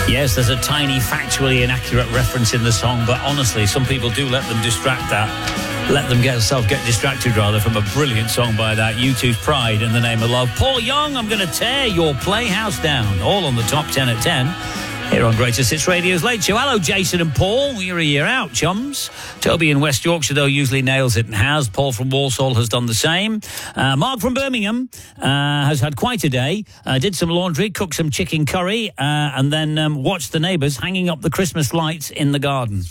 Yes, there's a tiny factually inaccurate reference in the song, but honestly, some people do let themselves get distracted rather from a brilliant song by that U2's Pride in the Name of Love. Paul Young, I'm going to tear your playhouse down. All on the top 10 at 10. Here on Greatest Hits Radio's Late Show. Hello, Jason and Paul. You're a year out, chums. Toby in West Yorkshire, though, usually nails it and has. Paul from Walsall has done the same. Mark from Birmingham has had quite a day. Did some laundry, cooked some chicken curry, and then watched the neighbours hanging up the Christmas lights in the garden.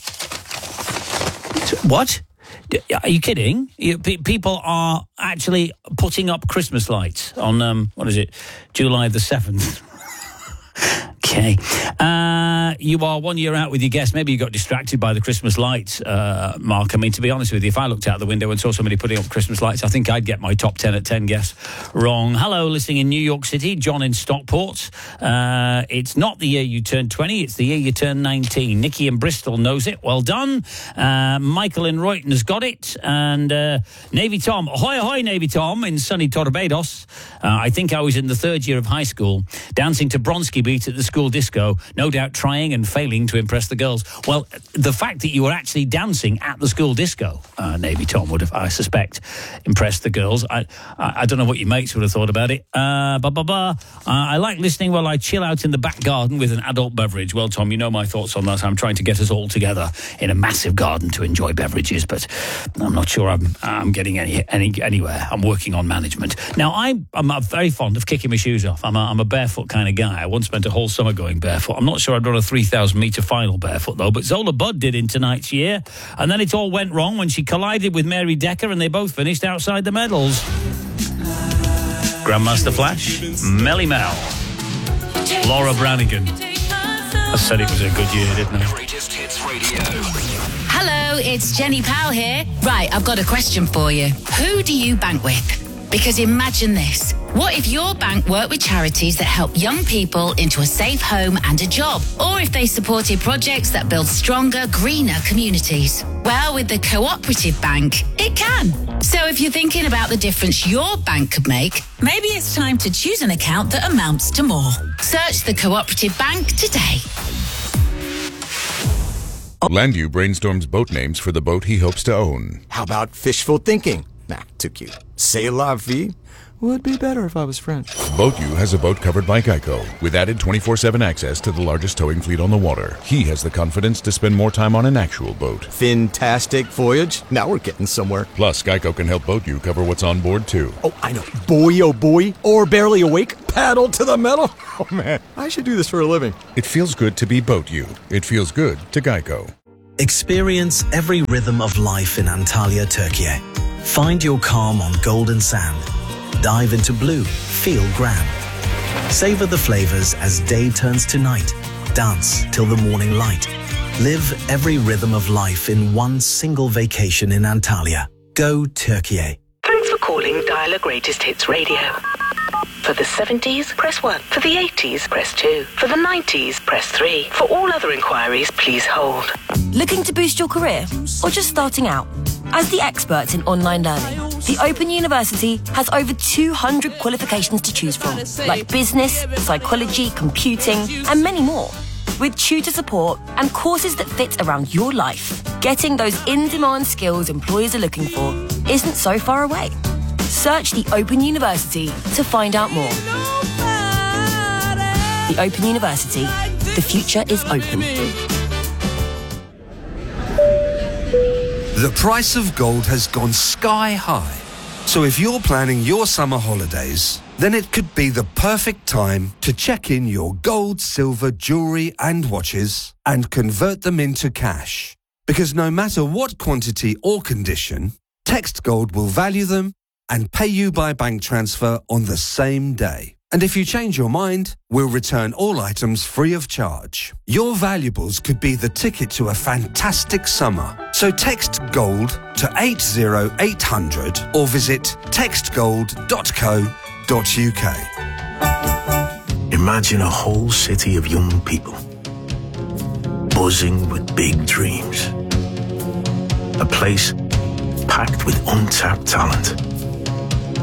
What? Are you kidding? People are actually putting up Christmas lights on, July the 7th. Okay. You are 1 year out with your guess. Maybe you got distracted by the Christmas lights, Mark. I mean, to be honest with you, if I looked out the window and saw somebody putting up Christmas lights, I think I'd get my top 10 at 10 guess wrong. Hello, listening in New York City, John in Stockport. It's not the year you turned 20, it's the year you turned 19. Nikki in Bristol knows it. Well done. Michael in Royton has got it. And Navy Tom, ahoy, ahoy, Navy Tom, in sunny Torrebados. I think I was in the third year of high school, dancing to Bronski Beat at the school disco, no doubt trying and failing to impress the girls. Well, the fact that you were actually dancing at the school disco, Navy Tom would have, I suspect, impressed the girls. I don't know what your mates would have thought about it. I like listening while I chill out in the back garden with an adult beverage. Well, Tom, you know my thoughts on that. I'm trying to get us all together in a massive garden to enjoy beverages, but I'm not sure I'm getting anywhere. I'm working on management. Now, I'm very fond of kicking my shoes off. I'm a barefoot kind of guy. I once spent a whole summer going barefoot. I'm not sure I'd run a 3,000-metre final barefoot, though, but Zola Budd did in tonight's year. And then it all went wrong when she collided with Mary Decker and they both finished outside the medals. Grandmaster Flash, Melly Mel, Laura Branigan. I said it was a good year, didn't I? Greatest Hits Radio. Hello, it's Jenny Powell here. Right, I've got a question for you. Who do you bank with? Because imagine this. What if your bank worked with charities that help young people into a safe home and a job? Or if they supported projects that build stronger, greener communities? Well, with the Cooperative Bank, it can. So if you're thinking about the difference your bank could make, maybe it's time to choose an account that amounts to more. Search the Cooperative Bank today. Landu brainstorms boat names for the boat he hopes to own. How about fishful thinking? Nah, too cute. C'est la vie would be better if I was French. BoatU has a boat covered by Geico, with added 24/7 access to the largest towing fleet on the water. He has the confidence to spend more time on an actual boat. Fantastic voyage. Now we're getting somewhere. Plus, Geico can help BoatU cover what's on board, too. Oh, I know. Boy, oh boy. Or barely awake. Paddle to the metal. Oh, man. I should do this for a living. It feels good to be BoatU. It feels good to Geico. Experience every rhythm of life in Antalya, Turkey. Find your calm on golden sand. Dive into blue. Feel grand. Savor the flavors as day turns to night. Dance till the morning light. Live every rhythm of life in one single vacation in Antalya. Go Turkey. Thanks for calling Dialer Greatest Hits Radio. For the 70s, press 1. For the 80s, press 2. For the 90s, press 3. For all other inquiries, please hold. Looking to boost your career or just starting out? As the experts in online learning, the Open University has over 200 qualifications to choose from, like business, psychology, computing, and many more. With tutor support and courses that fit around your life, getting those in-demand skills employers are looking for isn't so far away. Search the Open University to find out more. The Open University. The future is open. The price of gold has gone sky high. So if you're planning your summer holidays, then it could be the perfect time to check in your gold, silver, jewellery and watches and convert them into cash. Because no matter what quantity or condition, Text Gold will value them and pay you by bank transfer on the same day. And if you change your mind, we'll return all items free of charge. Your valuables could be the ticket to a fantastic summer. So text GOLD to 80800 or visit textgold.co.uk. Imagine a whole city of young people buzzing with big dreams. A place packed with untapped talent.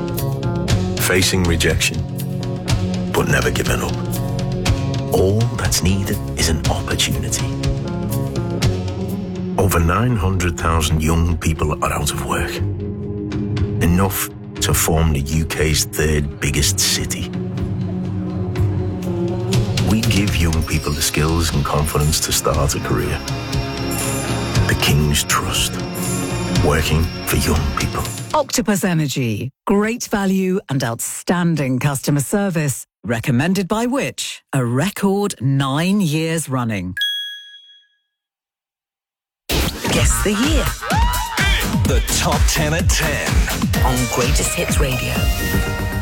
Facing rejection, but never giving up. All that What's needed is an opportunity. Over 900,000 young people are out of work. Enough to form the UK's third biggest city. We give young people the skills and confidence to start a career. The King's Trust. Working for young people. Octopus Energy. Great value and outstanding customer service. Recommended by Which? A record 9 years running. Guess the year. The Top 10 at 10. On Greatest Hits Radio.